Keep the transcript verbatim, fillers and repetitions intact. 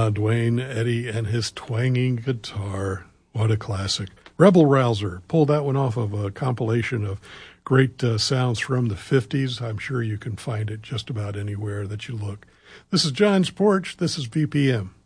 Ah, Dwayne Eddy and his twanging guitar. What a classic. Rebel Rouser. Pulled that one off of a compilation of great uh, sounds from the fifties. I'm sure you can find it just about anywhere that you look. This is John's Porch. This is V P M.